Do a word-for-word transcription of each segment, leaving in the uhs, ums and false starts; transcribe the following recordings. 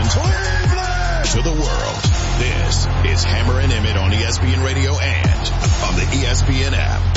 Cleveland! To the world, this is Hammer and Emmett on E S P N Radio and on the E S P N app.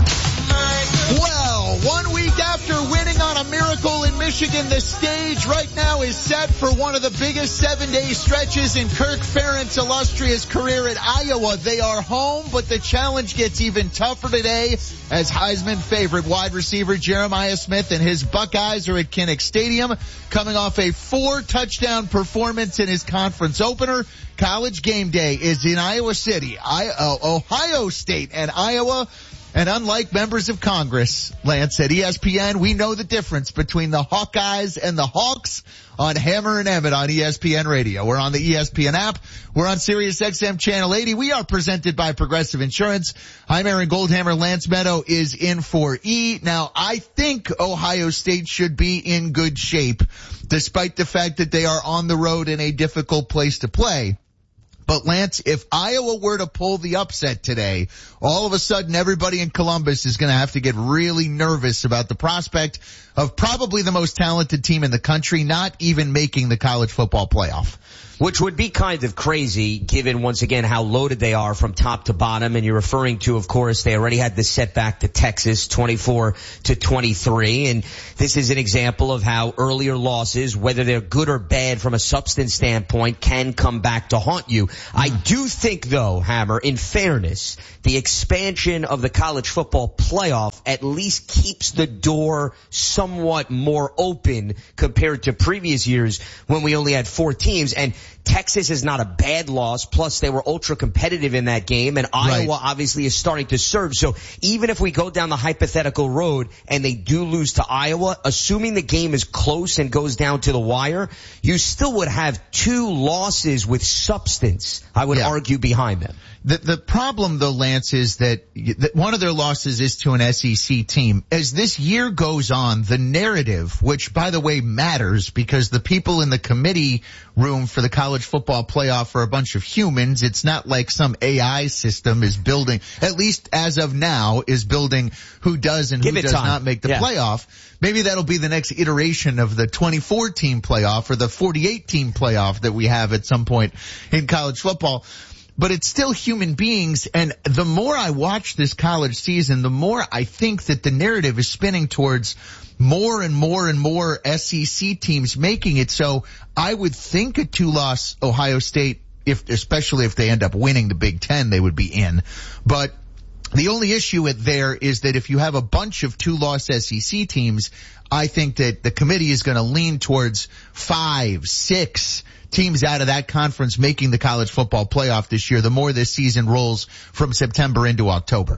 Well, one week after winning on a miracle in Michigan, the stage right now is set for one of the biggest seven-day stretches in Kirk Ferentz' illustrious career at Iowa. They are home, but the challenge gets even tougher today as Heisman favorite wide receiver Jeremiah Smith and his Buckeyes are at Kinnick Stadium coming off a four-touchdown performance in his conference opener. College game day is in Iowa City, I, uh, Ohio State and Iowa. And unlike members of Congress, Lance, at E S P N, we know the difference between the Hawkeyes and the Hawks on Hammer and Emmett on E S P N Radio. We're on the E S P N app. We're on Sirius X M Channel eighty. We are presented by Progressive Insurance. I'm Aaron Goldhammer. Lance Meadow is in for E. Now, I think Ohio State should be in good shape, despite the fact that they are on the road in a difficult place to play. But Lance, if Iowa were to pull the upset today, all of a sudden everybody in Columbus is going to have to get really nervous about the prospect of probably the most talented team in the country not even making the college football playoff. Which would be kind of crazy given, once again, how loaded they are from top to bottom. And you're referring to, of course, they already had the setback to Texas, twenty-four to twenty-three. And this is an example of how earlier losses, whether they're good or bad from a substance standpoint, can come back to haunt you. Mm-hmm. I do think, though, Hammer, in fairness, the expansion of the college football playoff at least keeps the door somewhat more open compared to previous years when we only had four teams. And Texas is not a bad loss. Plus, they were ultra competitive in that game, and Iowa right. obviously is starting to serve. So even if we go down the hypothetical road and they do lose to Iowa, assuming the game is close and goes down to the wire, you still would have two losses with substance, I would yeah. argue, behind them. The, the problem, though, Lance, is that, that one of their losses is to an S E C team. As this year goes on, the narrative, which, by the way, matters because the people in the committee room for the college football playoff are a bunch of humans. It's not like some A I system is building, at least as of now, is building who does and who does time. not make the yeah. playoff. Maybe that'll be the next iteration of the twenty-four team playoff or the forty-eight team playoff that we have at some point in college football. But it's still human beings, and the more I watch this college season, the more I think that the narrative is spinning towards more and more and more S E C teams making it. So I would think a two-loss Ohio State, if especially if they end up winning the Big Ten, they would be in. But the only issue with there is that if you have a bunch of two-loss S E C teams, I think that the committee is going to lean towards five, six teams out of that conference making the college football playoff this year, the more this season rolls from September into October.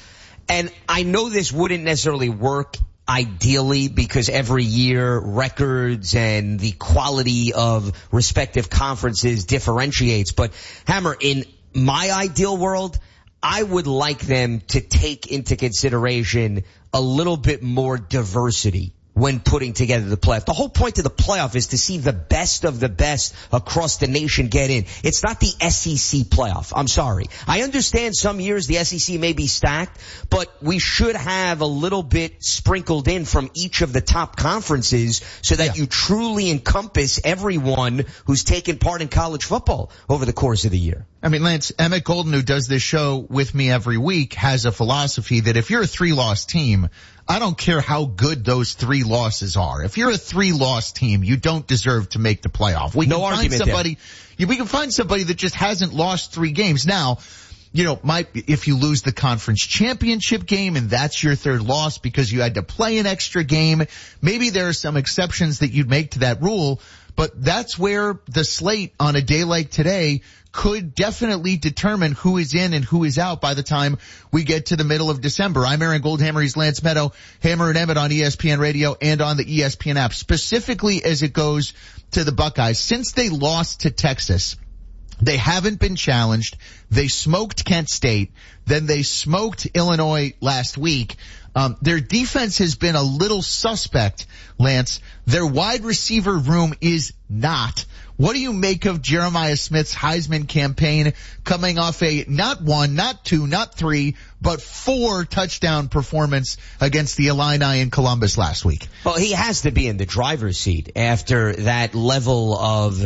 And I know this wouldn't necessarily work ideally because every year records and the quality of respective conferences differentiates. But Hammer, in my ideal world, I would like them to take into consideration a little bit more diversity when putting together the playoff. The whole point of the playoff is to see the best of the best across the nation get in. It's not the S E C playoff. I'm sorry. I understand some years the S E C may be stacked, but we should have a little bit sprinkled in from each of the top conferences so that yeah. you truly encompass everyone who's taken part in college football over the course of the year. I mean, Lance, Emmett Golden, who does this show with me every week, has a philosophy that if you're a three-loss team, I don't care how good those three losses are. If you're a three-loss team, you don't deserve to make the playoff. We no can argument find somebody, there. We can find somebody that just hasn't lost three games. Now, you know, might if you lose the conference championship game and that's your third loss because you had to play an extra game, maybe there are some exceptions that you'd make to that rule. But that's where the slate on a day like today could definitely determine who is in and who is out by the time we get to the middle of December. I'm Aaron Goldhammer. He's Lance Meadow, Hammer and Emmett on E S P N Radio and on the E S P N app, specifically as it goes to the Buckeyes. Since they lost to Texas, they haven't been challenged. They smoked Kent State. Then they smoked Illinois last week. Um, their defense has been a little suspect, Lance. Their wide receiver room is not. What do you make of Jeremiah Smith's Heisman campaign coming off a not one, not two, not three, but four touchdown performance against the Illini in Columbus last week? Well, he has to be in the driver's seat after that level of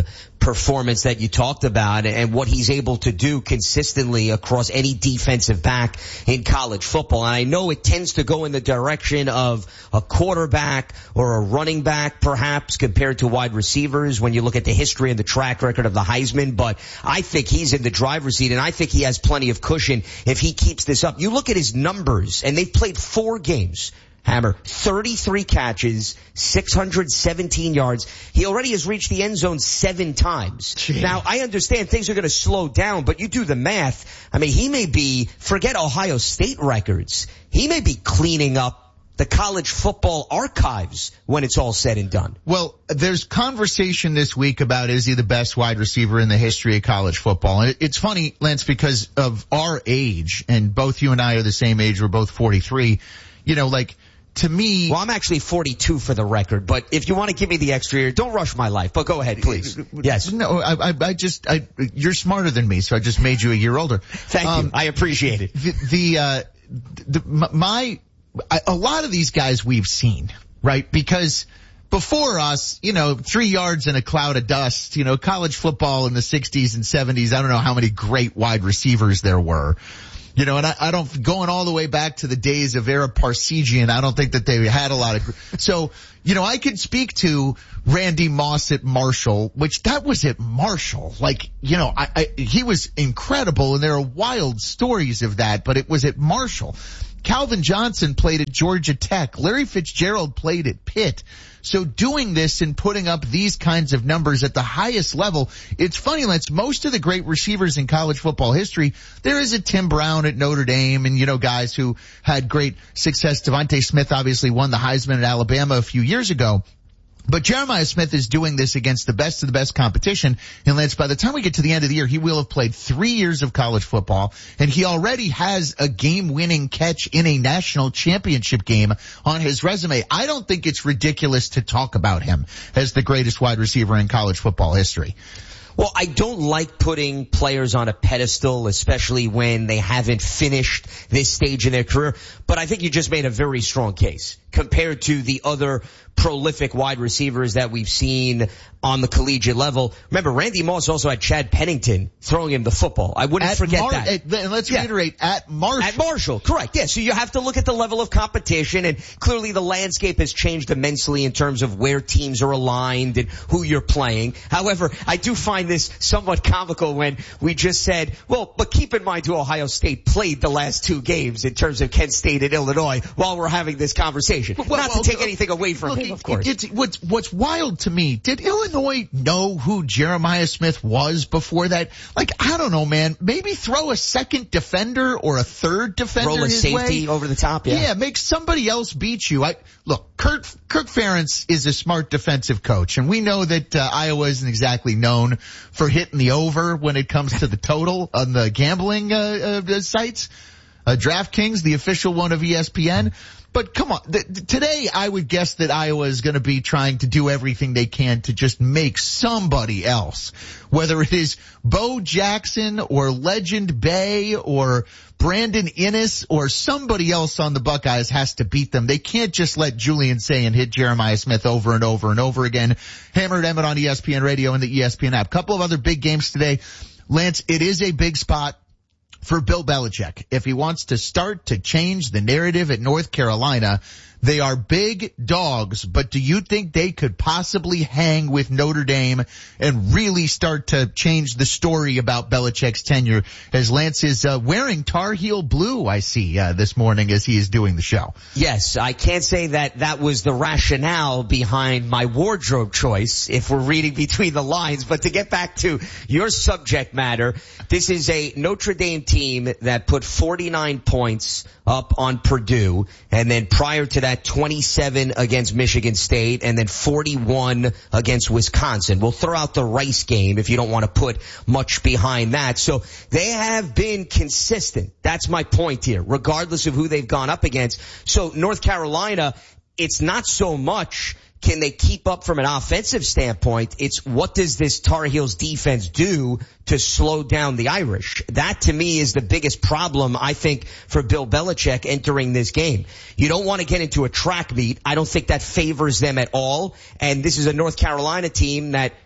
performance that you talked about and what he's able to do consistently across any defensive back in college football. And I know it tends to go in the direction of a quarterback or a running back perhaps compared to wide receivers when you look at the history and the track record of the Heisman, but I think he's in the driver's seat and I think he has plenty of cushion if he keeps this up. You look at his numbers and they've played four games. Hammer, thirty-three catches, six hundred seventeen yards. He already has reached the end zone seven times. Gee. Now, I understand things are going to slow down, but you do the math. I mean, he may be, forget Ohio State records, he may be cleaning up the college football archives when it's all said and done. Well, there's conversation this week about is he the best wide receiver in the history of college football. And it's funny, Lance, because of our age, and both you and I are the same age, we're both forty-three, you know, like, to me... Well, I'm actually forty-two for the record, but if you want to give me the extra year, don't rush my life, but go ahead, please. Yes. No, I, I, I just, I, you're smarter than me, so I just made you a year older. Thank um, you. I appreciate it. The, the, uh, the, my, a lot of these guys we've seen, right? Because before us, you know, three yards in a cloud of dust, you know, college football in the sixties and seventies, I don't know how many great wide receivers there were. You know, and I, I don't, going all the way back to the days of Ara Parsegian, I don't think that they had a lot of, so, you know, I could speak to Randy Moss at Marshall, which that was at Marshall. Like, you know, I, I, he was incredible and there are wild stories of that, but it was at Marshall. Calvin Johnson played at Georgia Tech. Larry Fitzgerald played at Pitt. So doing this and putting up these kinds of numbers at the highest level, it's funny, Lance, most of the great receivers in college football history, there is a Tim Brown at Notre Dame and, you know, guys who had great success. Devontae Smith obviously won the Heisman at Alabama a few years ago. But Jeremiah Smith is doing this against the best of the best competition. And Lance, by the time we get to the end of the year, he will have played three years of college football, and he already has a game-winning catch in a national championship game on his resume. I don't think it's ridiculous to talk about him as the greatest wide receiver in college football history. Well, I don't like putting players on a pedestal, especially when they haven't finished this stage in their career. But I think you just made a very strong case compared to the other prolific wide receivers that we've seen on the collegiate level. Remember, Randy Moss also had Chad Pennington throwing him the football. I wouldn't at forget Mar- that. At, and let's yeah. reiterate, at Marshall. At Marshall, correct. Yeah, so you have to look at the level of competition, and clearly the landscape has changed immensely in terms of where teams are aligned and who you're playing. However, I do find this somewhat comical when we just said, well, but keep in mind who Ohio State played the last two games in terms of Kent State and Illinois while we're having this conversation. Well, Not well, to take anything away from look, him, of course. It's, what's, what's wild to me, did Illinois know who Jeremiah Smith was before that? Like, I don't know, man. Maybe throw a second defender or a third defender Roll a his safety way. over the top, yeah. Yeah, make somebody else beat you. I Look, Kirk, Kirk Ferentz is a smart defensive coach, and we know that uh, Iowa isn't exactly known for hitting the over when it comes to the total on the gambling uh, uh, sites. Uh, DraftKings, the official one of E S P N. But come on, th- today I would guess that Iowa is going to be trying to do everything they can to just make somebody else, whether it is Bo Jackson or Legend Bay or Brandon Innes or somebody else on the Buckeyes has to beat them. They can't just let Julian Sayin hit Jeremiah Smith over and over and over again. Hammer and Emmett on E S P N Radio and the E S P N app. Couple of other big games today. Lance, it is a big spot for Bill Belichick. If he wants to start to change the narrative at North Carolina, they are big dogs, but do you think they could possibly hang with Notre Dame and really start to change the story about Belichick's tenure, as Lance is uh, wearing Tar Heel blue, I see, uh, this morning as he is doing the show? Yes, I can't say that that was the rationale behind my wardrobe choice if we're reading between the lines, but to get back to your subject matter, this is a Notre Dame team that put forty-nine points up on Purdue, and then prior to that, twenty-seven against Michigan State, and then forty-one against Wisconsin. We'll throw out the Rice game if you don't want to put much behind that. So they have been consistent. That's my point here, regardless of who they've gone up against. So North Carolina, it's not so much can they keep up from an offensive standpoint. It's what does this Tar Heels defense do to slow down the Irish? That to me is the biggest problem, I think, for Bill Belichick entering this game. You don't want to get into a track meet. I don't think that favors them at all. And this is a North Carolina team that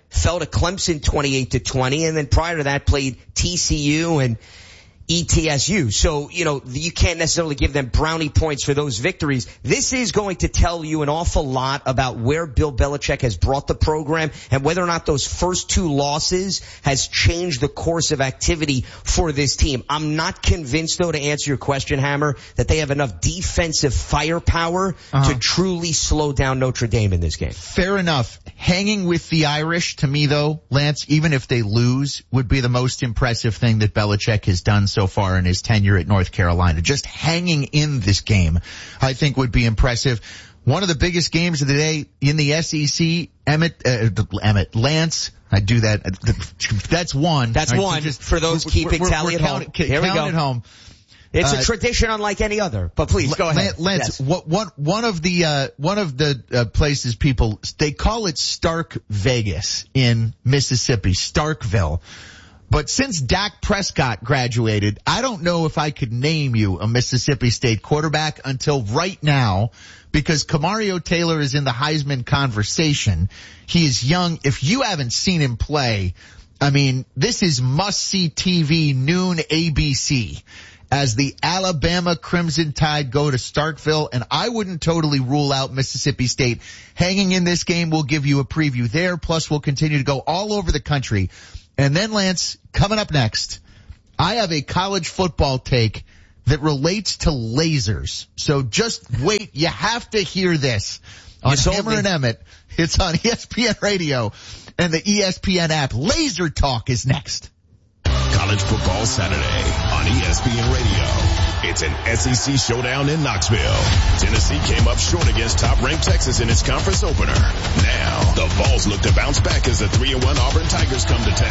fell to Clemson twenty-eight to twenty, and then prior to that played T C U and E T S U. So, you know, you can't necessarily give them brownie points for those victories. This is going to tell you an awful lot about where Bill Belichick has brought the program and whether or not those first two losses has changed the course of activity for this team. I'm not convinced, though, to answer your question, Hammer, that they have enough defensive firepower uh-huh. to truly slow down Notre Dame in this game. Fair enough. Hanging with the Irish, to me, though, Lance, even if they lose, would be the most impressive thing that Belichick has done so far in his tenure at North Carolina. Just hanging in this game, I think, would be impressive. One of the biggest games of the day in the S E C, Emmett, uh, Emmett, Lance, I do that. That's one. That's right, one so just, for those we're, keeping we're, tally we're at count, home. Here Here we go. At home. It's uh, a tradition unlike any other, but please go ahead. Lance, yes. what, what, one of the, uh, one of the uh, places people, they call it Stark Vegas in Mississippi, Starkville. But since Dak Prescott graduated, I don't know if I could name you a Mississippi State quarterback until right now, because Kamario Taylor is in the Heisman conversation. He is young. If you haven't seen him play, I mean, this is must-see T V, noon A B C, as the Alabama Crimson Tide go to Starkville, and I wouldn't totally rule out Mississippi State hanging in this game. We'll give you a preview there, plus we'll continue to go all over the country. And then, Lance, coming up next, I have a college football take that relates to lasers. So just wait. You have to hear this on Hammer and Emmett. It's on E S P N Radio and the E S P N app. Laser Talk is next. College Football Saturday on E S P N Radio. It's an S E C showdown in Knoxville. Tennessee came up short against top-ranked Texas in its conference opener. Now, the Vols look to bounce back as the three and one Auburn Tigers come to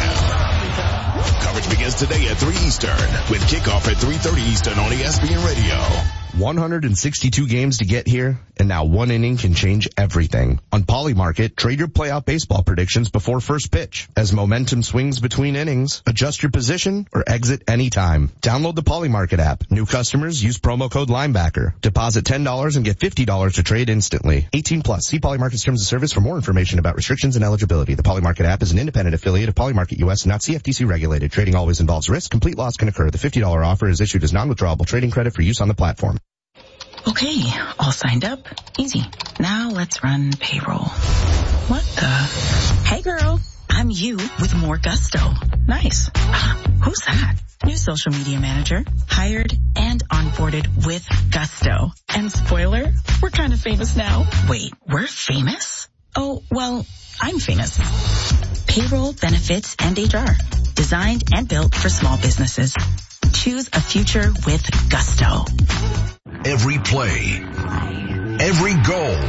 town. Coverage begins today at three Eastern with kickoff at three thirty Eastern on E S P N Radio. one hundred sixty-two games to get here, and now one inning can change everything. On Polymarket, trade your playout baseball predictions before first pitch. As momentum swings between innings, adjust your position or exit anytime. Download the Polymarket app. New customers use promo code Linebacker. Deposit ten dollars and get fifty dollars to trade instantly. eighteen plus. See Polymarket's terms of service for more information about restrictions and eligibility. The Polymarket app is an independent affiliate of Polymarket U S, not C F T C regulated. Trading always involves risk. Complete loss can occur. The fifty dollars offer is issued as non-withdrawable trading credit for use on the platform. Okay, all signed up. Easy. Now let's run payroll. What the? Hey girl, I'm you with more gusto. Nice. Uh, who's that? New social media manager. Hired and onboarded with gusto. And spoiler, we're kind of famous now. Wait, we're famous? Oh, well, I'm famous. Payroll, benefits, and H R. Designed and built for small businesses. Choose a future with gusto. Every play, every goal,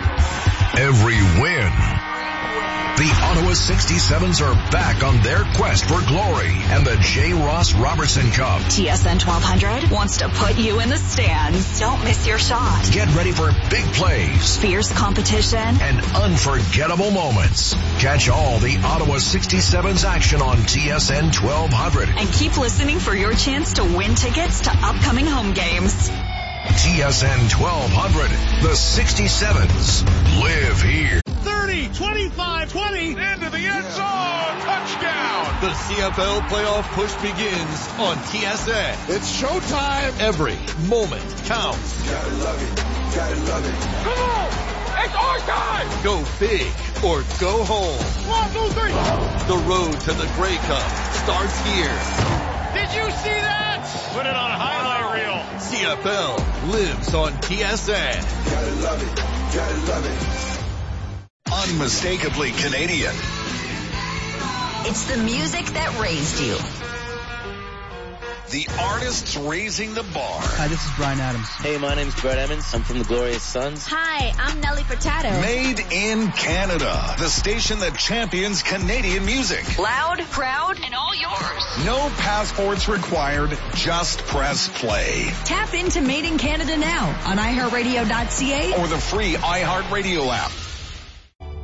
every win. The Ottawa sixty-sevens are back on their quest for glory and the J. Ross Robertson Cup. T S N twelve hundred wants to put you in the stands. Don't miss your shot. Get ready for big plays, fierce competition, and unforgettable moments. Catch all the Ottawa sixty-sevens action on T S N twelve hundred. And keep listening for your chance to win tickets to upcoming home games. T S N twelve hundred, the sixty-sevens live here. thirty, twenty-five, twenty, into the end zone, touchdown. The C F L playoff push begins on T S N. It's showtime. Every moment counts. Gotta love it, gotta love it. Come on, it's our time. Go big or go home. One, two, three. The road to the Grey Cup starts here. Did you see that? Put it on a highlight reel. C F L lives on T S N. Gotta love it, gotta love it. Unmistakably Canadian. It's the music that raised you. The artists raising the bar. Hi, this is Bryan Adams. Hey, my name's Brett Emmons. I'm from the Glorious Sons. Hi, I'm Nelly Furtado. Made in Canada. The station that champions Canadian music. Loud, proud, and all yours. No passports required. Just press play. Tap into Made in Canada now on i heart radio dot c a or the free iHeartRadio app.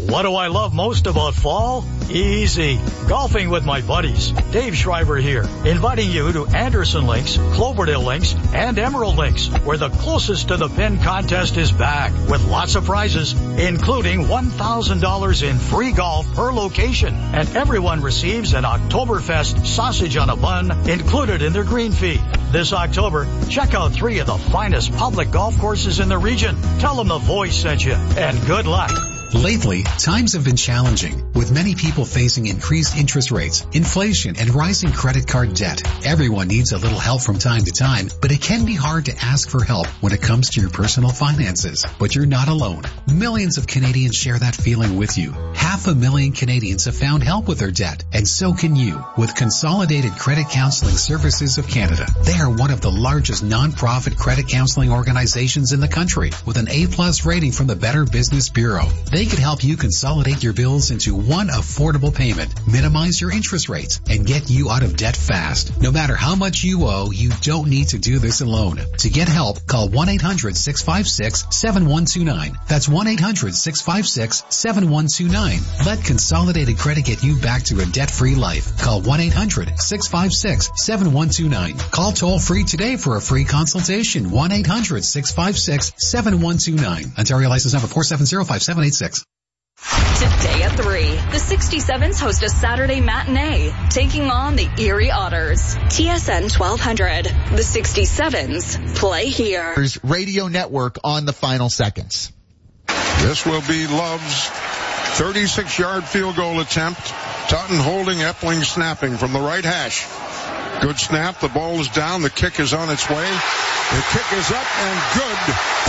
What do I love most about fall? Easy. Golfing with my buddies. Dave Schreiber here, inviting you to Anderson Links, Cloverdale Links, and Emerald Links, where the closest to the pin contest is back, with lots of prizes, including one thousand dollars in free golf per location. And everyone receives an Oktoberfest sausage on a bun included in their green fee. This October, check out three of the finest public golf courses in the region. Tell them the voice sent you, and good luck. Lately, times have been challenging, with many people facing increased interest rates, inflation, and rising credit card debt. Everyone needs a little help from time to time, but it can be hard to ask for help when it comes to your personal finances. But you're not alone. Millions of Canadians share that feeling with you. Half a million Canadians have found help with their debt, and so can you with Consolidated Credit Counseling Services of Canada. They are one of the largest non-profit credit counseling organizations in the country, with an A-plus rating from the Better Business Bureau. They could help you consolidate your bills into one affordable payment, minimize your interest rates, and get you out of debt fast. No matter how much you owe, you don't need to do this alone. To get help, call one eight hundred six five six seven one two nine. That's one eight hundred six five six seven one two nine. Let Consolidated Credit get you back to a debt-free life. Call one eight hundred six five six seven one two nine. Call toll-free today for a free consultation. one eight hundred six five six seven one two nine. Ontario license number four seven zero five seven eight six. Today at three, the sixty-sevens host a Saturday matinee, taking on the Erie Otters. T S N twelve hundred. The sixty-sevens play here. Radio Network on the final seconds. This will be Love's thirty-six-yard field goal attempt. Totten holding, Epling snapping from the right hash. Good snap. The ball is down. The kick is on its way. The kick is up and good.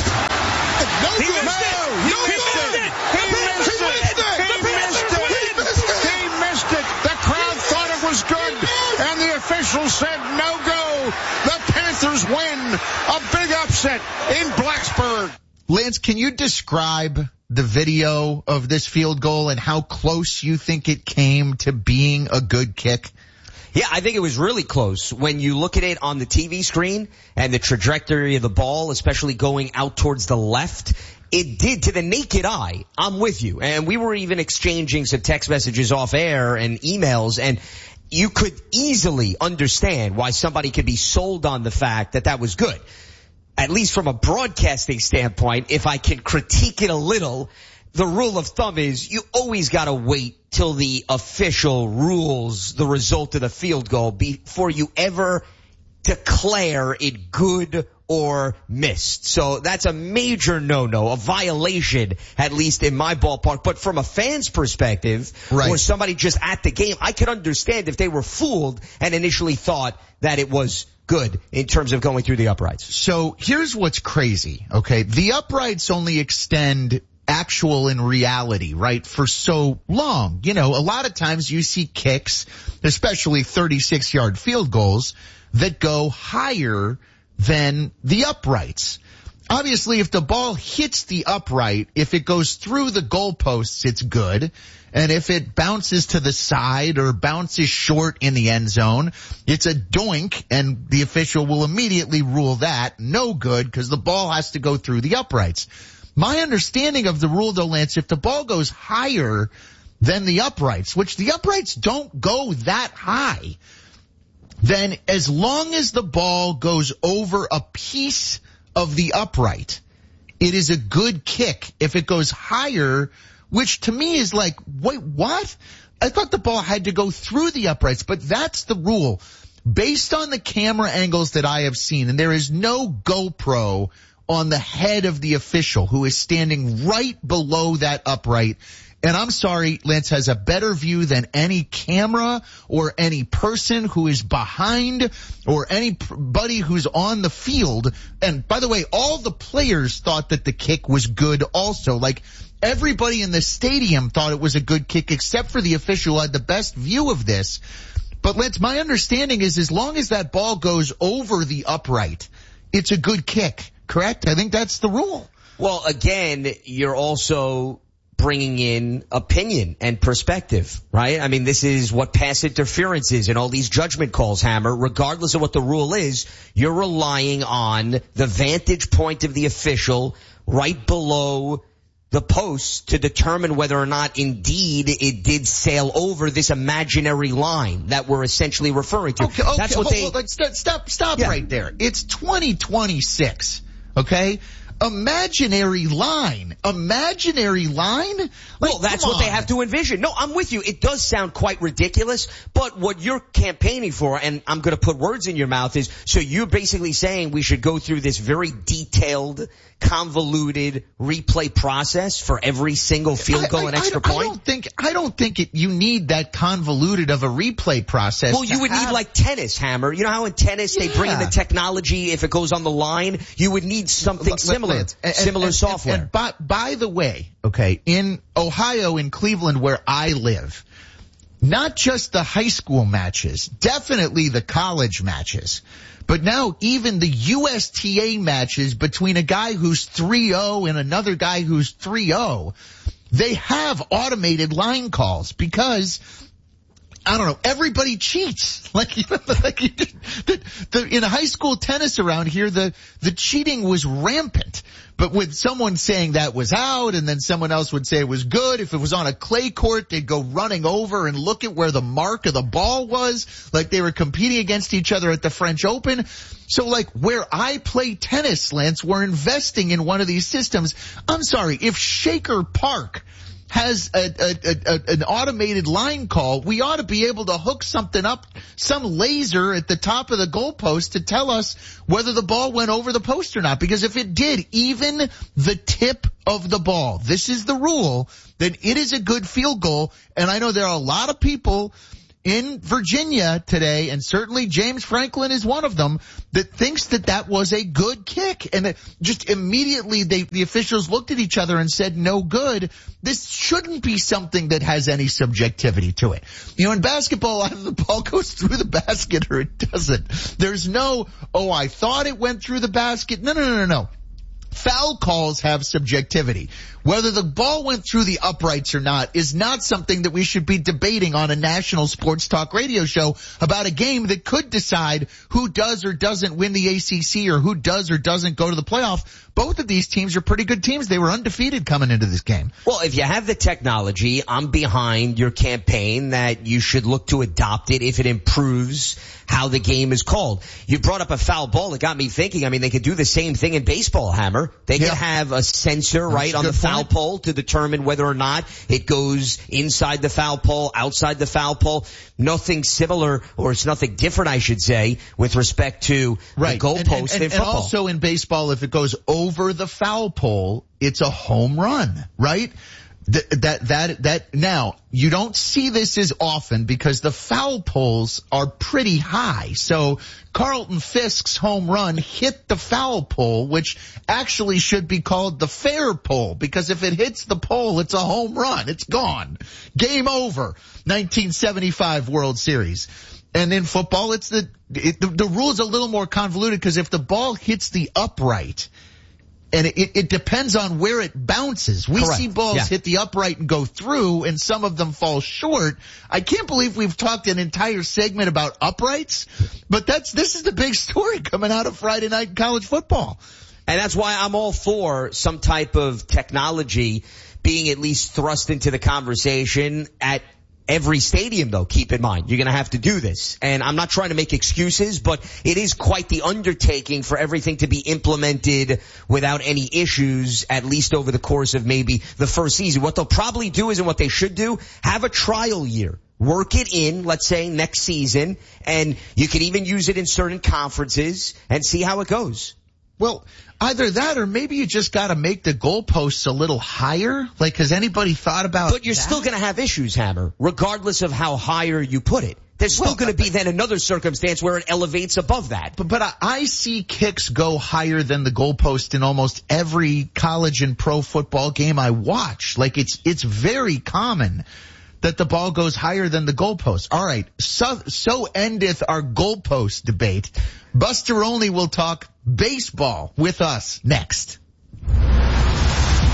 No he good. Missed it. No, he missed it. it. He missed it. He missed it. He missed it. He missed it. The crowd thought it was good, and the officials said no go. The Panthers win. A big upset in Blacksburg. Lance, can you describe the video of this field goal and how close you think it came to being a good kick? Yeah, I think it was really close. When you look at it on the T V screen and the trajectory of the ball, especially going out towards the left, it did to the naked eye. I'm with you. And we were even exchanging some text messages off air and emails, and you could easily understand why somebody could be sold on the fact that that was good. At least from a broadcasting standpoint, if I can critique it a little, the rule of thumb is you always got to wait till the official rules the result of the field goal before you ever declare it good or missed. So that's a major no-no, a violation, at least in my ballpark. But from a fan's perspective, right, or somebody just at the game, I could understand if they were fooled and initially thought that it was good in terms of going through the uprights. So here's what's crazy, okay? The uprights only extend actual in reality, right, for so long. You know, a lot of times you see kicks, especially thirty-six-yard field goals, that go higher than the uprights. Obviously, if the ball hits the upright, if it goes through the goalposts, it's good. And if it bounces to the side or bounces short in the end zone, it's a doink, and the official will immediately rule that no good because the ball has to go through the uprights. My understanding of the rule, though, Lance, if the ball goes higher than the uprights, which the uprights don't go that high, then as long as the ball goes over a piece of the upright, it is a good kick. If it goes higher, which to me is like, wait, what? I thought the ball had to go through the uprights, but that's the rule. Based on the camera angles that I have seen, and there is no GoPro on the head of the official who is standing right below that upright. And I'm sorry, Lance has a better view than any camera or any person who is behind or anybody who's on the field. And by the way, all the players thought that the kick was good also. Like, everybody in the stadium thought it was a good kick except for the official who had the best view of this. But Lance, my understanding is as long as that ball goes over the upright, it's a good kick. Correct? I think that's the rule. Well, again, you're also bringing in opinion and perspective, right? I mean, this is what pass interference is and all these judgment calls, Hammer. Regardless of what the rule is, you're relying on the vantage point of the official right below the post to determine whether or not indeed it did sail over this imaginary line that we're essentially referring to. Okay, okay. That's what they. Hold, hold, stop, stop, stop yeah. right there. It's twenty twenty-six. Okay. Imaginary line. Imaginary line? Like, well, that's what on. they have to envision. No, I'm with you. It does sound quite ridiculous, but what you're campaigning for, and I'm going to put words in your mouth, is so you're basically saying we should go through this very detailed, convoluted replay process for every single field goal I, I, and extra I, point? I don't think, I don't think it, you need that convoluted of a replay process. Well, you would have... need like tennis, Hammer. You know how in tennis yeah. they bring in the technology if it goes on the line? You would need something similar. And, Similar and, software. And, and by, by the way, okay, in Ohio, in Cleveland, where I live, not just the high school matches, definitely the college matches, but now even the U S T A matches between a guy who's three oh and another guy who's three oh, they have automated line calls because I don't know. Everybody cheats. Like, you know, like you, the, the, in high school tennis around here, the, the cheating was rampant. But with someone saying that was out and then someone else would say it was good, if it was on a clay court, they'd go running over and look at where the mark of the ball was, like they were competing against each other at the French Open. So like where I play tennis, Lance, we're investing in one of these systems. I'm sorry, if Shaker Park has a, a, a, an automated line call, we ought to be able to hook something up, some laser at the top of the goalpost to tell us whether the ball went over the post or not. Because if it did, even the tip of the ball, this is the rule, then it is a good field goal. And I know there are a lot of people in Virginia today, and certainly James Franklin is one of them, that thinks that that was a good kick. And just immediately they, the officials looked at each other and said, no good. This shouldn't be something that has any subjectivity to it. You know, in basketball, either the ball goes through the basket or it doesn't. There's no, oh, I thought it went through the basket. No, no, no, no, no. Foul calls have subjectivity. Whether the ball went through the uprights or not is not something that we should be debating on a national sports talk radio show about a game that could decide who does or doesn't win the A C C or who does or doesn't go to the playoff. Both of these teams are pretty good teams. They were undefeated coming into this game. Well, if you have the technology, I'm behind your campaign that you should look to adopt it if it improves how the game is called. You brought up a foul ball that got me thinking. I mean, they could do the same thing in baseball, Hammer. They yeah. could have a sensor, That's right, on the foul point. pole to determine whether or not it goes inside the foul pole, outside the foul pole. Nothing similar, or it's nothing different, I should say, with respect to right. the goalpost and, and, and, in football. And also in baseball, if it goes over the foul pole, it's a home run, right? That, that, that, that, now, you don't see this as often because the foul poles are pretty high. So Carlton Fisk's home run hit the foul pole, which actually should be called the fair pole, because if it hits the pole, it's a home run. It's gone. Game over. nineteen seventy-five World Series. And in football, it's the, it, the, the rule's a little more convoluted because if the ball hits the upright, and it, it depends on where it bounces. We Correct. see balls yeah. hit the upright and go through, and some of them fall short. I can't believe we've talked an entire segment about uprights, but that's this is the big story coming out of Friday night college football. And that's why I'm all for some type of technology being at least thrust into the conversation at every stadium, though. Keep in mind, you're going to have to do this. And I'm not trying to make excuses, but it is quite the undertaking for everything to be implemented without any issues, at least over the course of maybe the first season. What they'll probably do is, and what they should do, have a trial year. Work it in, let's say, next season, and you can even use it in certain conferences and see how it goes. Well, either that or maybe you just got to make the goalposts a little higher. Like, has anybody thought about But you're that? still going to have issues, Hammer, regardless of how higher you put it. There's still well, going to be then another circumstance where it elevates above that. But, but I, I see kicks go higher than the goalpost in almost every college and pro football game I watch. Like, it's it's very common that the ball goes higher than the goalpost. All right, so, so endeth our goalpost debate. Buster Olney will talk baseball with us next.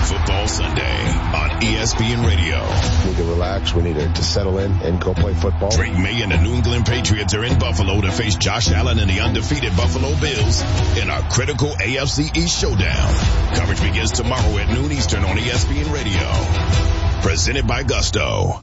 Football Sunday on E S P N Radio. We need to relax. We need to, to settle in and go play football. Drake May and the New England Patriots are in Buffalo to face Josh Allen and the undefeated Buffalo Bills in a critical A F C East showdown. Coverage begins tomorrow at noon Eastern on E S P N Radio. Presented by Gusto.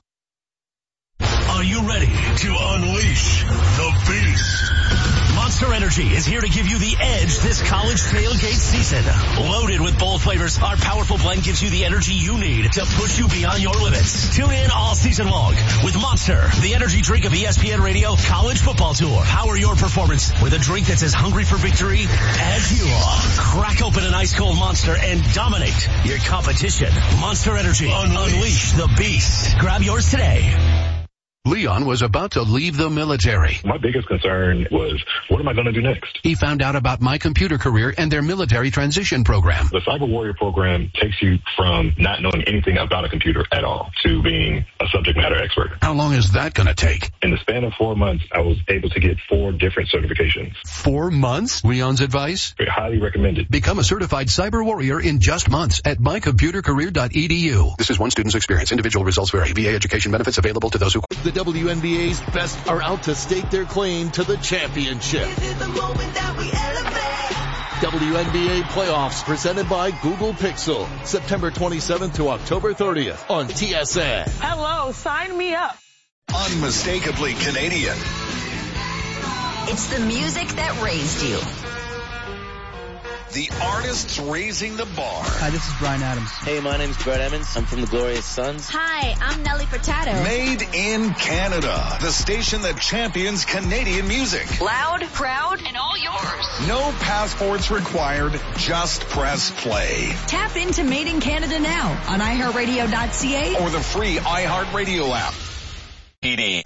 Are you ready to unleash the beast? Monster Energy is here to give you the edge this college tailgate season. Loaded with bold flavors, our powerful blend gives you the energy you need to push you beyond your limits. Tune in all season long with Monster, the energy drink of E S P N Radio College Football Tour. Power your performance with a drink that's as hungry for victory as you are. Crack open an ice cold Monster and dominate your competition. Monster Energy. Unleash, Unleash the beast. Grab yours today. Leon was about to leave the military. My biggest concern was, what am I going to do next? He found out about My Computer Career and their military transition program. The Cyber Warrior program takes you from not knowing anything about a computer at all to being a subject matter expert. How long is that going to take? In the span of four months, I was able to get four different certifications. Four months? Leon's advice? Very highly recommended. Become a certified Cyber Warrior in just months at my computer career dot e d u. This is one student's experience. Individual results vary. V A education benefits available to those who... The W N B A's best are out to stake their claim to the championship. This is the moment that we elevate. W N B A playoffs presented by Google Pixel. September twenty-seventh to October thirtieth on T S N. Hello, sign me up. Unmistakably Canadian. It's the music that raised you. The artists raising the bar. Hi, this is Brian Adams. Hey, my name's Brett Emmons. I'm from the Glorious Sons. Hi, I'm Nelly Furtado. Made in Canada. The station that champions Canadian music. Loud, proud, and all yours. No passports required. Just press play. Tap into Made in Canada now on i heart radio dot c a or the free iHeartRadio app. E D.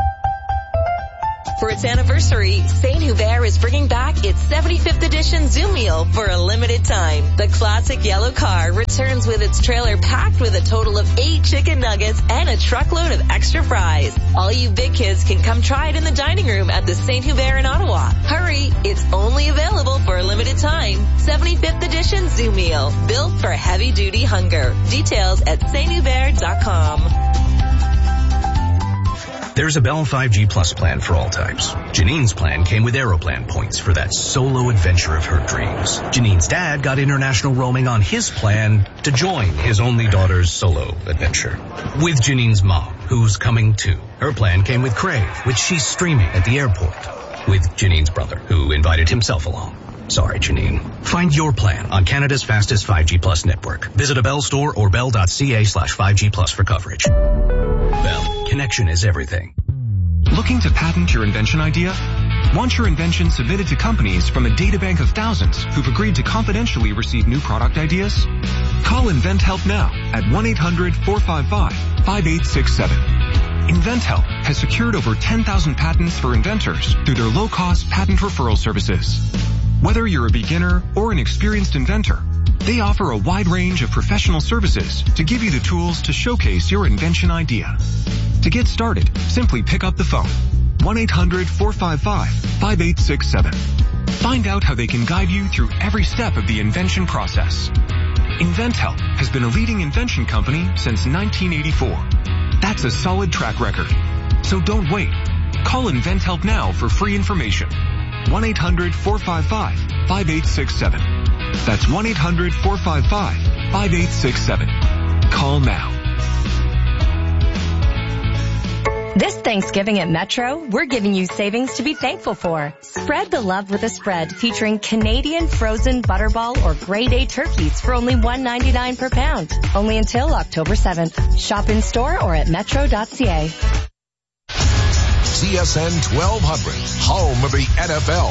For its anniversary, Saint Hubert is bringing back its seventy-fifth edition Zoom meal for a limited time. The classic yellow car returns with its trailer packed with a total of eight chicken nuggets and a truckload of extra fries. All you big kids can come try it in the dining room at the Saint Hubert in Ottawa. Hurry, it's only available for a limited time. seventy-fifth edition Zoom meal, built for heavy-duty hunger. Details at saint hubert dot com. There's a Bell five G Plus plan for all types. Janine's plan came with Aeroplan points for that solo adventure of her dreams. Janine's dad got international roaming on his plan to join his only daughter's solo adventure. With Janine's mom, who's coming too. Her plan came with Crave, which she's streaming at the airport. With Janine's brother, who invited himself along. Sorry, Janine. Find your plan on Canada's fastest five G Plus network. Visit a Bell store or bell dot c a slash five G plus for coverage. Bell. Connection is everything. Looking to patent your invention idea? Want your invention submitted to companies from a databank of thousands who've agreed to confidentially receive new product ideas? Call InventHelp now at one eight hundred four five five five eight six seven. InventHelp has secured over ten thousand patents for inventors through their low-cost patent referral services. Whether you're a beginner or an experienced inventor, they offer a wide range of professional services to give you the tools to showcase your invention idea. To get started, simply pick up the phone, one eight hundred four five five five eight six seven. Find out how they can guide you through every step of the invention process. InventHelp has been a leading invention company since nineteen eighty-four. That's a solid track record. So don't wait. Call InventHelp now for free information. one eight hundred four five five five eight six seven. That's one eight hundred four five five five eight six seven. Call now. This Thanksgiving at Metro, we're giving you savings to be thankful for. Spread the love with a spread featuring Canadian frozen butterball or grade A turkeys for only one ninety-nine per pound. Only until October seventh. Shop in store or at metro dot c a. C S N twelve hundred, home of the N F L.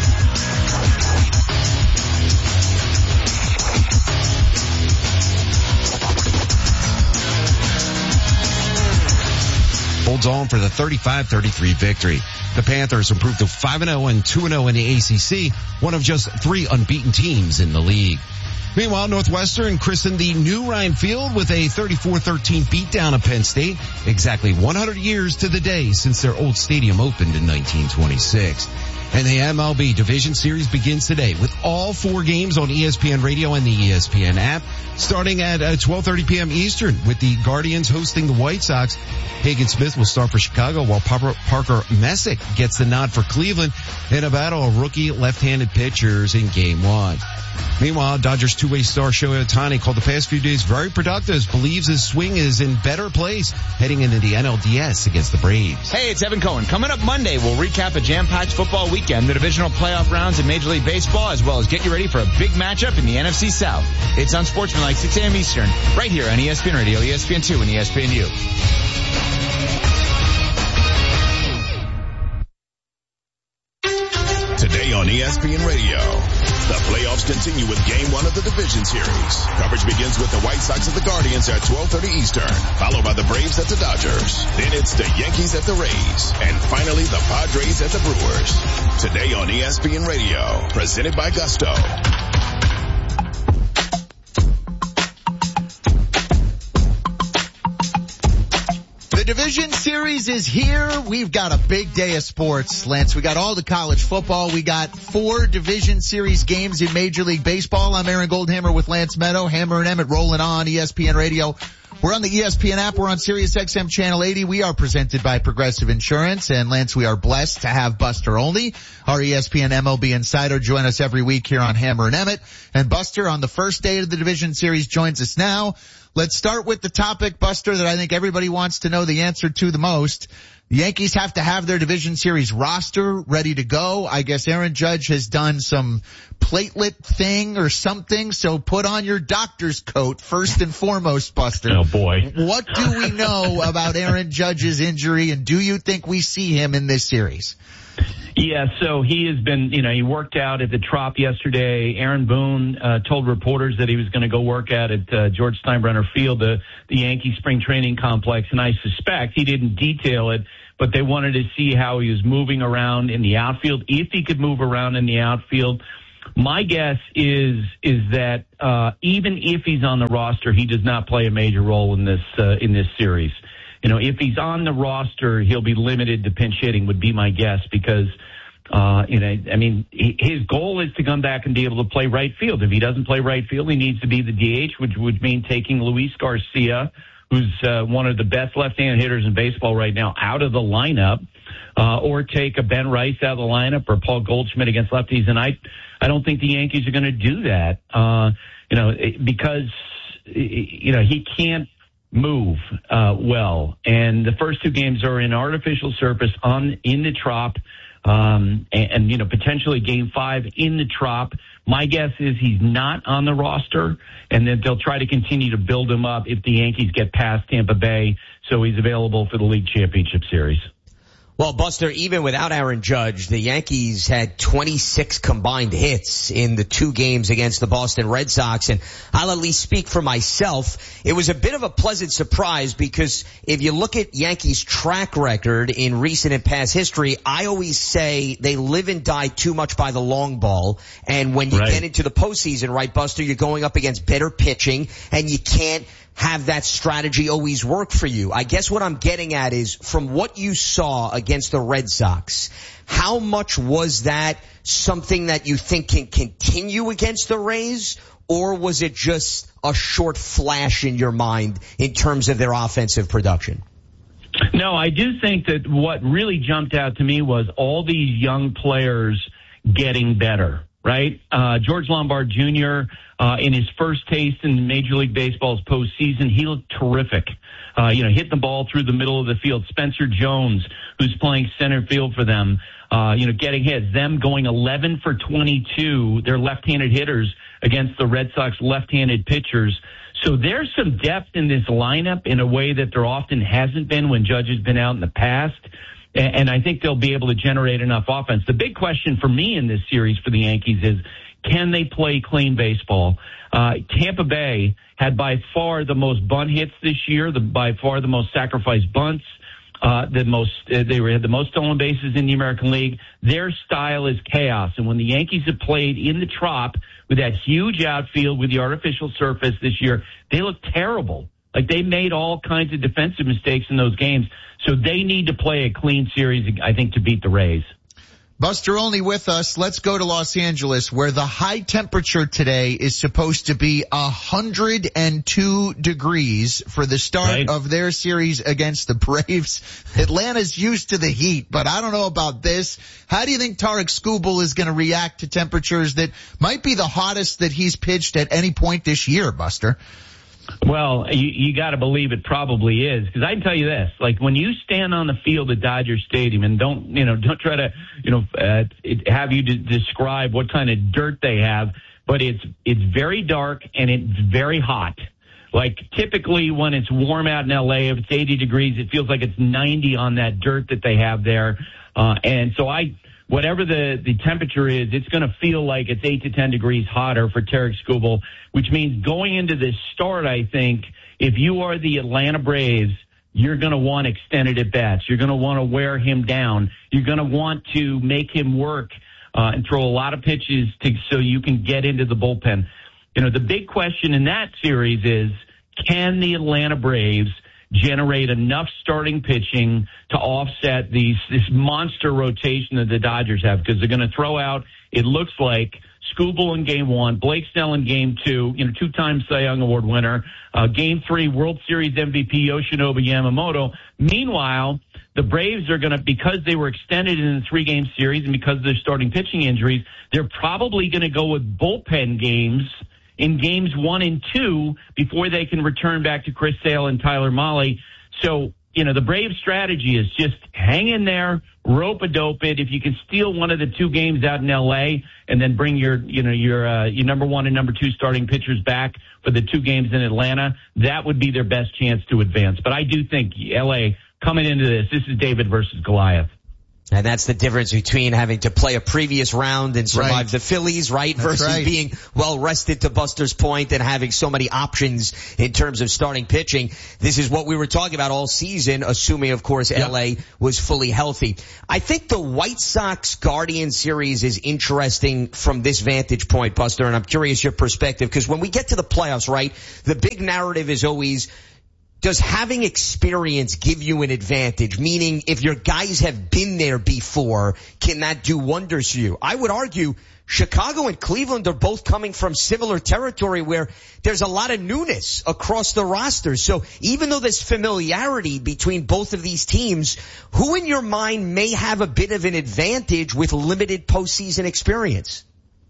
Holds on for the thirty-five thirty-three victory. The Panthers improved to five and oh and two and oh in the A C C, one of just three unbeaten teams in the league. Meanwhile, Northwestern christened the new Ryan Field with a thirty-four thirteen beatdown of Penn State, exactly one hundred years to the day since their old stadium opened in nineteen twenty-six. And the M L B Division Series begins today with all four games on E S P N Radio and the E S P N app, starting at uh, twelve thirty p.m. Eastern with the Guardians hosting the White Sox. Hagen Smith will start for Chicago while Parker Messick gets the nod for Cleveland in a battle of rookie left-handed pitchers in Game one. Meanwhile, Dodgers two-way star Shohei Ohtani called the past few days very productive, believes his swing is in better place heading into the N L D S against the Braves. Hey, it's Evan Cohen. Coming up Monday, we'll recap a jam-packed football weekend, the divisional playoff rounds in Major League Baseball, as well as get you ready for a big matchup in the N F C South. It's Unsportsmanlike, six a.m. Eastern, right here on E S P N Radio, E S P N two, and E S P N U. Today on E S P N Radio, the playoffs continue with Game one of the Division Series. Coverage begins with the White Sox at the Guardians at twelve thirty Eastern, followed by the Braves at the Dodgers. Then it's the Yankees at the Rays, and finally the Padres at the Brewers. Today on E S P N Radio, presented by Gusto. The Division Series is here. We've got a big day of sports, Lance. We got all the college football. We got four Division Series games in Major League Baseball. I'm Aaron Goldhammer with Lance Meadow. Hammer and Emmett rolling on E S P N Radio. We're on the E S P N app. We're on Sirius X M Channel eighty. We are presented by Progressive Insurance. And Lance, we are blessed to have Buster Olney, our E S P N M L B insider, join us every week here on Hammer and Emmett. And Buster, on the first day of the Division Series, joins us now. Let's start with the topic, Buster, that I think everybody wants to know the answer to the most. The Yankees have to have their Division Series roster ready to go. I guess Aaron Judge has done some platelet thing or something, so put on your doctor's coat first and foremost, Buster. Oh, boy. What do we know about Aaron Judge's injury, and do you think we see him in this series? Yeah, so he has been, you know, he worked out at the Trop yesterday. Aaron Boone uh, told reporters that he was going to go work out at uh, George Steinbrenner Field, the, the Yankee spring training complex, and I suspect he didn't detail it, but they wanted to see how he was moving around in the outfield, if he could move around in the outfield. My guess is is that uh, even if he's on the roster, he does not play a major role in this uh, in this series. You know, if he's on the roster, he'll be limited to pinch hitting, would be my guess, because, uh, you know, I mean, he, his goal is to come back and be able to play right field. If he doesn't play right field, he needs to be the D H, which would mean taking Luis Garcia, who's uh, one of the best left-handed hitters in baseball right now, out of the lineup, uh, or take a Ben Rice out of the lineup or Paul Goldschmidt against lefties. And I, I don't think the Yankees are going to do that, uh, you know, because, you know, he can't move uh well, and the first two games are in artificial surface on in the Trop, um and, and you know, potentially game five in the Trop. My guess is he's not on the roster, and then they'll try to continue to build him up if the Yankees get past Tampa Bay, so he's available for the league championship series. Well, Buster, even without Aaron Judge, the Yankees had twenty-six combined hits in the two games against the Boston Red Sox, and I'll at least speak for myself. It was a bit of a pleasant surprise because if you look at Yankees' track record in recent and past history, I always say they live and die too much by the long ball, and when you right. get into the postseason, right, Buster, you're going up against better pitching, and you can't have that strategy always work for you. I guess what I'm getting at is, from what you saw against the Red Sox, how much was that something that you think can continue against the Rays, or was it just a short flash in your mind in terms of their offensive production? No, I do think that what really jumped out to me was all these young players getting better, right? Uh, George Lombard Junior, Uh, in his first taste in Major League Baseball's postseason, he looked terrific. Uh, you know, hit the ball through the middle of the field. Spencer Jones, who's playing center field for them, uh, you know, getting hits. Them going eleven for twenty-two, they're left-handed hitters against the Red Sox left-handed pitchers. So there's some depth in this lineup in a way that there often hasn't been when Judge has been out in the past. And I think they'll be able to generate enough offense. The big question for me in this series for the Yankees is, can they play clean baseball? Uh, Tampa Bay had by far the most bunt hits this year, the, by far the most sacrificed bunts, uh, the most, uh, they were, had the most stolen bases in the American League. Their style is chaos. And when the Yankees have played in the Trop with that huge outfield with the artificial surface this year, they look terrible. Like, they made all kinds of defensive mistakes in those games. So they need to play a clean series, I think, to beat the Rays. Buster Olney with us. Let's go to Los Angeles, where the high temperature today is supposed to be one hundred two degrees for the start right. of their series against the Braves. Atlanta's used to the heat, but I don't know about this. How do you think Tarik Skubal is going to react to temperatures that might be the hottest that he's pitched at any point this year, Buster? Well, you, you got to believe it probably is, because I can tell you this: like when you stand on the field at Dodger Stadium, and don't you know, don't try to you know uh, it, have you de- describe what kind of dirt they have, but it's it's very dark and it's very hot. Like typically when it's warm out in L A, if it's eighty degrees, it feels like it's ninety on that dirt that they have there, uh, and so I. Whatever the, the temperature is, it's going to feel like it's eight to ten degrees hotter for Tarik Skubal, which means going into this start, I think, if you are the Atlanta Braves, you're going to want extended at-bats. You're going to want to wear him down. You're going to want to make him work uh, and throw a lot of pitches to, so you can get into the bullpen. You know, the big question in that series is, can the Atlanta Braves generate enough starting pitching to offset these this monster rotation that the Dodgers have? Because they're going to throw out, it looks like, Skubal in game one, Blake Snell in game two, you know, two-time Cy Young Award winner, uh, game three, World Series M V P Yoshinobu Yamamoto. Meanwhile, the Braves are going to, because they were extended in the three-game series and because of their starting pitching injuries, they're probably going to go with bullpen games in games one and two before they can return back to Chris Sale and Tyler Mahle. So, you know, the Braves strategy is just hang in there, rope-a-dope it. If you can steal one of the two games out in L A and then bring your, you know, your, uh, your number one and number two starting pitchers back for the two games in Atlanta, that would be their best chance to advance. But I do think L A coming into this, this is David versus Goliath. And that's the difference between having to play a previous round and survive right. the Phillies, right, That's versus right. being well rested, to Buster's point, and having so many options in terms of starting pitching. This is what we were talking about all season, assuming, of course, yep. L A was fully healthy. I think the White Sox-Guardians series is interesting from this vantage point, Buster, and I'm curious your perspective, because when we get to the playoffs, right, the big narrative is always, does having experience give you an advantage? Meaning, if your guys have been there before, can that do wonders for you? I would argue Chicago and Cleveland are both coming from similar territory where there's a lot of newness across the roster. So even though there's familiarity between both of these teams, who in your mind may have a bit of an advantage with limited postseason experience?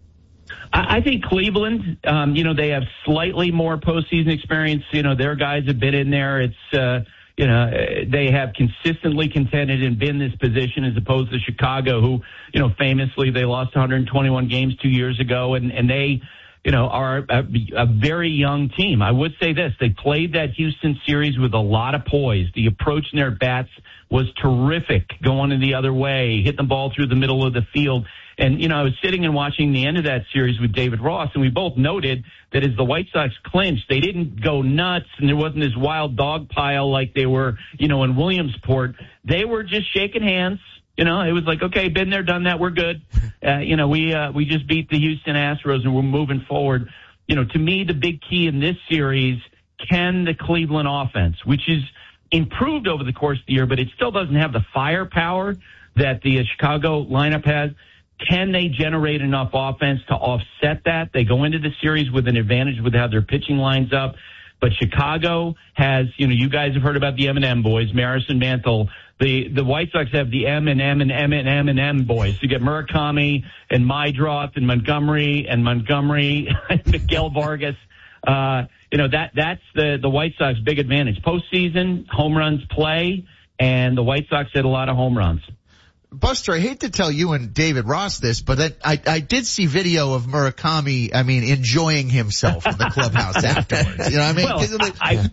I think Cleveland, um, you know, they have slightly more postseason experience. You know, their guys have been in there. It's, uh, you know, they have consistently contended and been in this position as opposed to Chicago, who, you know, famously they lost one hundred twenty-one games two years ago, and, and they, you know, are a, a very young team. I would say this, they played that Houston series with a lot of poise. The approach in their bats was terrific, going in the other way, hitting the ball through the middle of the field. And, you know, I was sitting and watching the end of that series with David Ross, and we both noted that as the White Sox clinched, they didn't go nuts, and there wasn't this wild dog pile like they were, you know, in Williamsport. They were just shaking hands. You know, it was like, okay, been there, done that, we're good. Uh, you know, we uh, we just beat the Houston Astros, and we're moving forward. You know, to me, the big key in this series, can the Cleveland offense, which is improved over the course of the year, but it still doesn't have the firepower that the uh, Chicago lineup has, can they generate enough offense to offset that? They go into the series with an advantage with how their pitching lines up. But Chicago has, you know, you guys have heard about the M and M boys, Maris and Mantle. The the White Sox have the M and M and M and M and M boys. You get Murakami and Maedroth and Montgomery and Montgomery and Miguel Vargas. Uh, you know, that that's the, the White Sox big advantage. Postseason, home runs play, and the White Sox hit a lot of home runs. Buster, I hate to tell you and David Ross this, but that, I, I did see video of Murakami, I mean, enjoying himself in the clubhouse afterwards. You know what I mean? Well, I,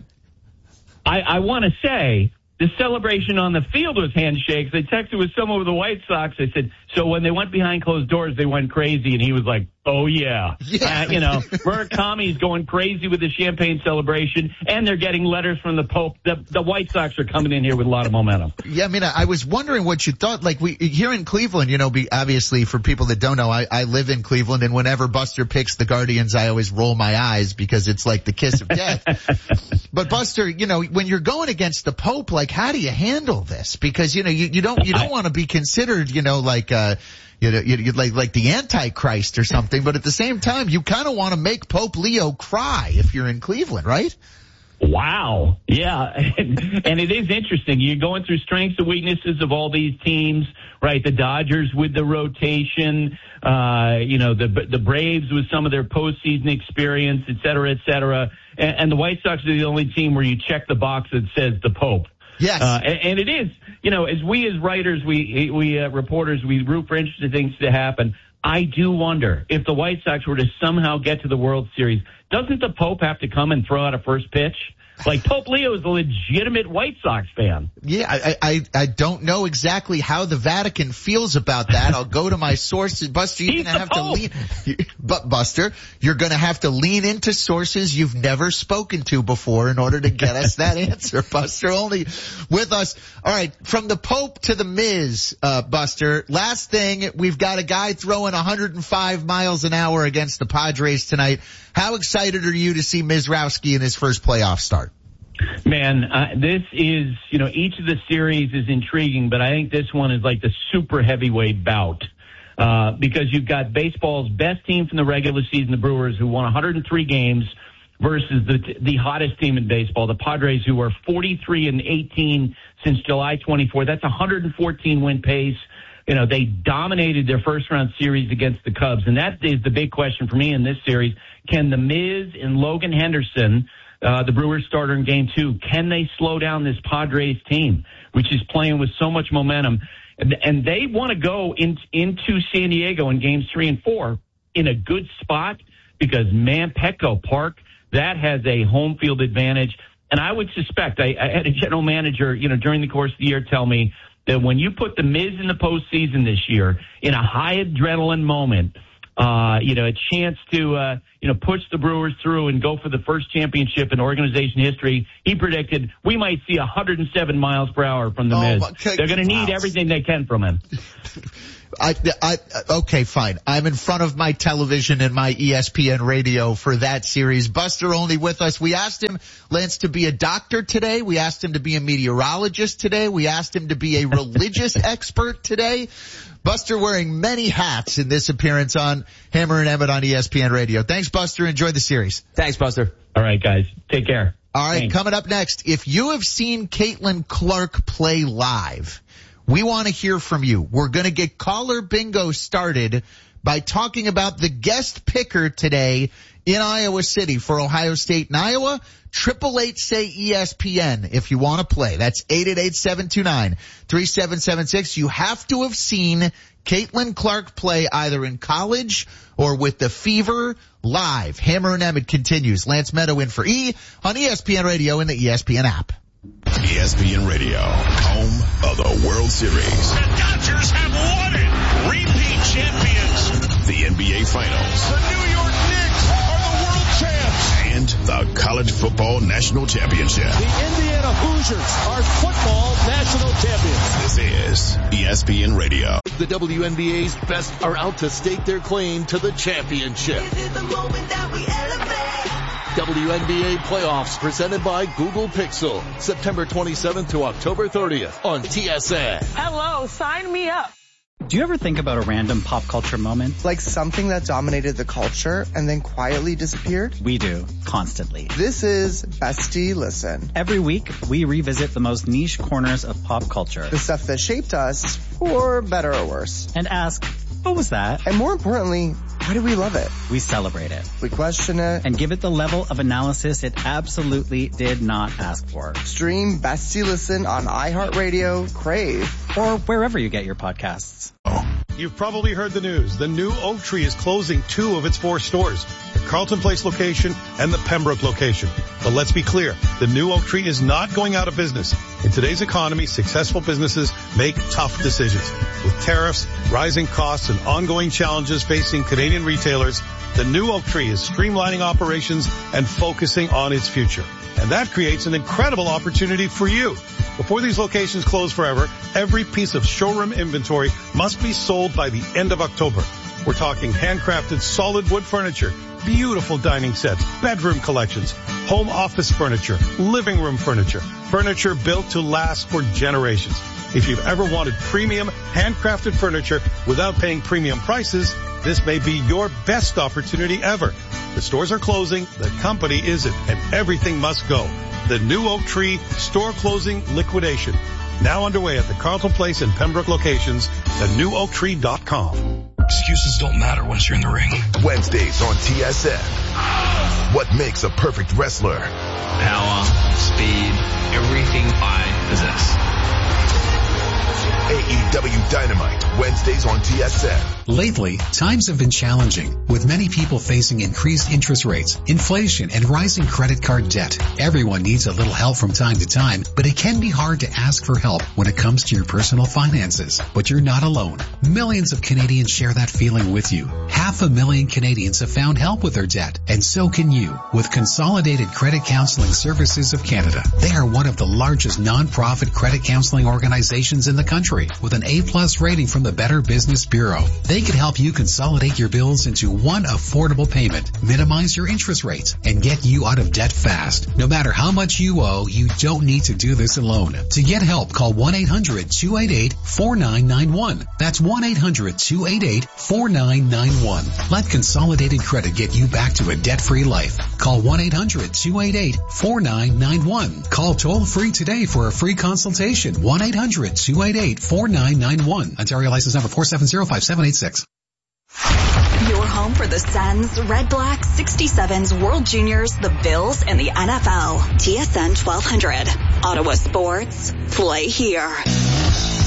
I, I want to say the celebration on the field was handshakes. They texted with someone with the White Sox. They said, so when they went behind closed doors, they went crazy. And he was like, oh, yeah. yeah. Uh, you know, Murakami's going crazy with the champagne celebration, and they're getting letters from the Pope. The, the White Sox are coming in here with a lot of momentum. Yeah, I mean, I was wondering what you thought. Like, we here in Cleveland, you know, be, obviously, for people that don't know, I, I live in Cleveland, and whenever Buster picks the Guardians, I always roll my eyes because it's like the kiss of death. But Buster, you know, when you're going against the Pope, like, how do you handle this? Because, you know, you, you don't, you don't want to be considered, you know, like, uh, you know, you, like, like the Antichrist or something. But at the same time, you kind of want to make Pope Leo cry if you're in Cleveland, right? Wow. Yeah. And, and it is interesting. You're going through strengths and weaknesses of all these teams, right? The Dodgers with the rotation, uh, you know, the, the Braves with some of their postseason experience, et cetera, et cetera. And, and the White Sox are the only team where you check the box that says the Pope. Yes. Uh, and, and it is, you know, as we as writers, we, we, uh, reporters, we root for interesting things to happen. I do wonder if the White Sox were to somehow get to the World Series, doesn't the Pope have to come and throw out a first pitch? Like, Pope Leo is a legitimate White Sox fan. Yeah, I, I, I don't know exactly how the Vatican feels about that. I'll go to my sources. Buster, you're going to have Pope. to lean, but Buster, you're going to have to lean into sources you've never spoken to before in order to get us that answer. Buster, only with us. All right, from the Pope to the Miz, uh, Buster. Last thing, we've got a guy throwing one hundred five miles an hour against the Padres tonight. How excited are you to see Mizrowski in his first playoff start? Man, uh, this is, you know, each of the series is intriguing, but I think this one is like the super heavyweight bout. Uh, because you've got baseball's best team from the regular season, the Brewers, who won one hundred three games, versus the the hottest team in baseball, the Padres, who are forty-three and eighteen since July twenty-fourth. That's one hundred fourteen win pace. You know, they dominated their first round series against the Cubs. And that is the big question for me in this series. Can the Miz and Logan Henderson, uh, the Brewers starter in game two, can they slow down this Padres team, which is playing with so much momentum? And, and they want to go in, into San Diego in games three and four in a good spot because, man, Petco Park, that has a home field advantage. And I would suspect, I, I had a general manager, you know, during the course of the year tell me that when you put the Miz in the postseason this year in a high adrenaline moment, uh, you know, a chance to, uh, you know, push the Brewers through and go for the first championship in organization history, he predicted we might see one hundred seven miles per hour from the oh, Miz. Okay. They're going to need wow. everything they can from him. I, I, okay, fine. I'm in front of my television and my E S P N radio for that series. Buster Olney with us. We asked him, Lance, to be a doctor today. We asked him to be a meteorologist today. We asked him to be a religious expert today. Buster wearing many hats in this appearance on Hammer and Emmett on E S P N Radio. Thanks, Buster. Enjoy the series. Thanks, Buster. All right, guys. Take care. All right, Thanks. Coming up next, if you have seen Caitlin Clark play live, we want to hear from you. We're going to get caller bingo started by talking about the guest picker today in Iowa City for Ohio State and Iowa. Triple eight say E S P N if you want to play. That's eight eight eight, seven two nine, three seven seven six. You have to have seen Caitlin Clark play either in college or with the Fever live. Hammer and Emmett continues. Lance Meadow in for E on E S P N Radio and the E S P N app. E S P N Radio, home of the World Series. The Dodgers have won it. Repeat champions. The N B A Finals. The New York Knicks are the world champs. And the College Football National Championship. The Indiana Hoosiers are football national champions. This is E S P N Radio. The W N B A's best are out to stake their claim to the championship. This is the moment that we elevate. W N B A playoffs presented by Google Pixel. September twenty-seventh to October thirtieth on T S N. Hello, sign me up. Do you ever think about a random pop culture moment? Like something that dominated the culture and then quietly disappeared? We do, constantly. This is Bestie Listen. Every week, we revisit the most niche corners of pop culture. The stuff that shaped us, for better or worse. And ask, what was that? And more importantly, why do we love it? We celebrate it. We question it. And give it the level of analysis it absolutely did not ask for. Stream Bestie Listen on iHeartRadio, Crave, or wherever you get your podcasts. You've probably heard the news. The new Oak Tree is closing two of its four stores, the Carlton Place location and the Pembroke location. But let's be clear, the new Oak Tree is not going out of business. In today's economy, successful businesses make tough decisions. With tariffs, rising costs, and ongoing challenges facing Canadian retailers, the new Oak Tree is streamlining operations and focusing on its future. And that creates an incredible opportunity for you. Before these locations close forever, every piece of showroom inventory must be sold by the end of October. We're talking handcrafted solid wood furniture, beautiful dining sets, bedroom collections, home office furniture, living room furniture, furniture built to last for generations. If you've ever wanted premium handcrafted furniture without paying premium prices, this may be your best opportunity ever. The stores are closing, the company isn't, and everything must go. The new Oak Tree store closing liquidation. Now underway at the Carlton Place and Pembroke locations, the new oak tree dot com. Excuses don't matter once you're in the ring. Wednesdays on T S N. What makes a perfect wrestler? Power, speed, everything I possess. A E W Dynamite, Wednesdays on T S N. Lately, times have been challenging, with many people facing increased interest rates, inflation, and rising credit card debt. Everyone needs a little help from time to time, but it can be hard to ask for help when it comes to your personal finances. But you're not alone. Millions of Canadians share that feeling with you. Half a million Canadians have found help with their debt, and so can you, with Consolidated Credit Counseling Services of Canada. They are one of the largest non-profit credit counseling organizations in the country, with an A-plus rating from the Better Business Bureau. They can help you consolidate your bills into one affordable payment, minimize your interest rates, and get you out of debt fast. No matter how much you owe, you don't need to do this alone. To get help, call one eight hundred two eight eight four nine nine one. That's one eight hundred two eight eight four nine nine one. Let Consolidated Credit get you back to a debt-free life. Call one eight hundred two eight eight four nine nine one. Call toll-free today for a free consultation. one eight hundred two eight eight four nine nine one. Ontario license number four seven zero five seven eight six. Your home for the Sens, Red Blacks, sixty-sevens, World Juniors, the Bills, and the N F L. T S N twelve hundred. Ottawa Sports. Play here.